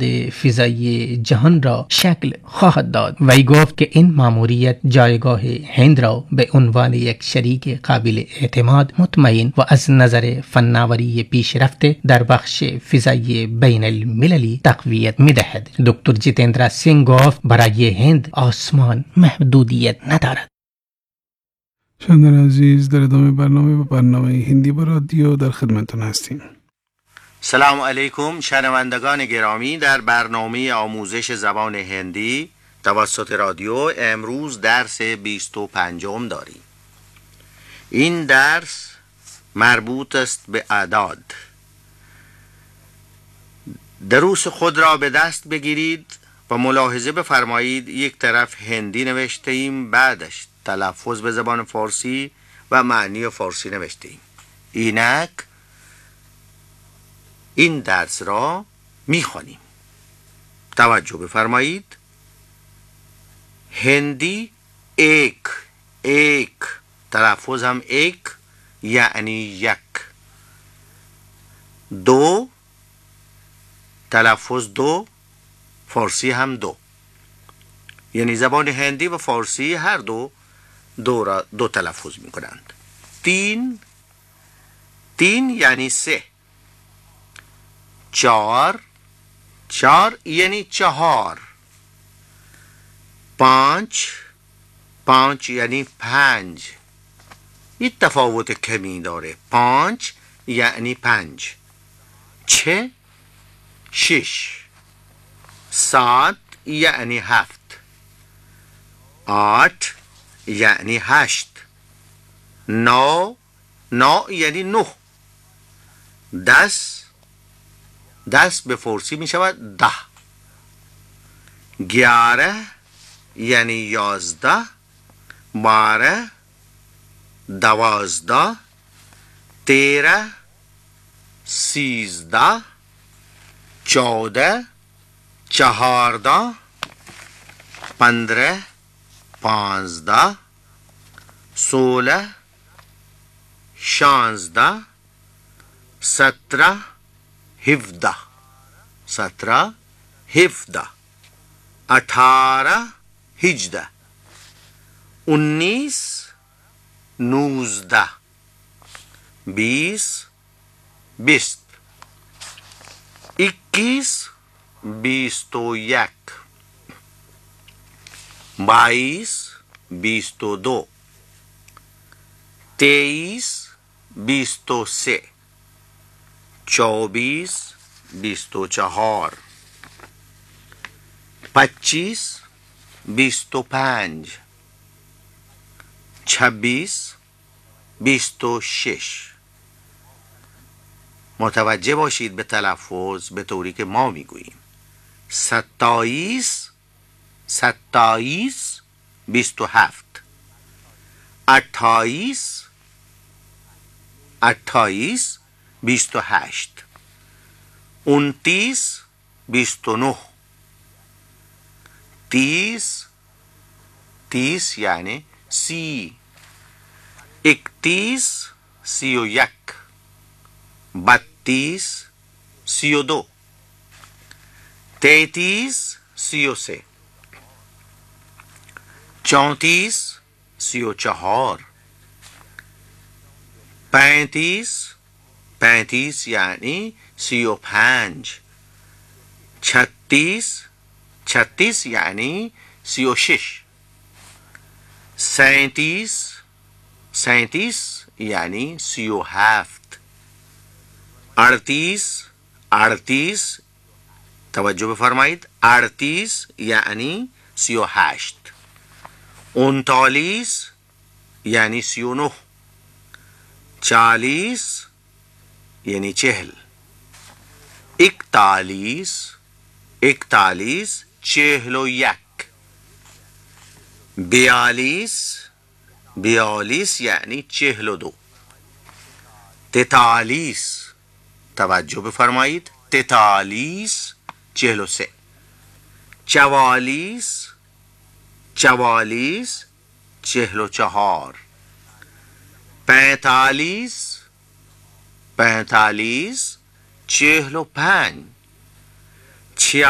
اتحاد فضایی جهان را شکل خواهد داد. وی گفت که این ماموریت جایگاه هند را به عنوان یک شریک قابل اعتماد، مطمئن و از نظر فناوری پیشرفته در بخش فضایی بین المللی تقویت می‌دهد. دکتر جیتندر سینگ گفت برای هند آسمان محدودیت ندارد. شنوندگان عزیز، در ادامه برنامه هندی با رادیو در خدمتتون هستیم. سلام علیکم شنوندگان گرامی، در برنامه آموزش زبان هندی توسط رادیو امروز درس 25 داریم. این درس مربوط است به اعداد. دروس خود را به دست بگیرید و ملاحظه بفرمایید یک طرف هندی نوشته ایم، بعدش تلفظ به زبان فارسی و معنی فارسی نوشته ایم. اینک این درس را میخوانیم. توجه بفرمایید. هندی ایک، تلفظ هم ایک یعنی یک. دو، تلفظ دو، فارسی هم دو. یعنی زبان هندی و فارسی هر دو تلفظ می کنند. تین یعنی سه. چار یعنی چهار. پانچ یعنی پنج. این تفاوت کمی داره. پانچ یعنی پنج. شش. سات یعنی هفت. آت یعنی هشت. نو یعنی نه. دس به فارسی می شود 10. 11 یعنی 11. 12 12. 13 13. 14 14. 15 15. 16 16. 17 17. 18 18. 19 19. 20 20. 21 21. 22 22. 23 23. 24 24. 25 25. 26 26. متوجه باشید به تلفظ به طوری که ما میگوییم. 27 27. 28 28. 29 29. 30 یعنی 30. 31 31. 32 32. 33 33. 34 34. 35 یعنی 35. 36 یعنی 36. 37 یعنی 37. 38 توجه بفرمایید. 38 یعنی 38. 39 یعنی 39. 40 یعنی 40. 41 41. 42 یعنی 42. 43 توجه بفرمایید. 43 43. 44 44. 45 45. 45.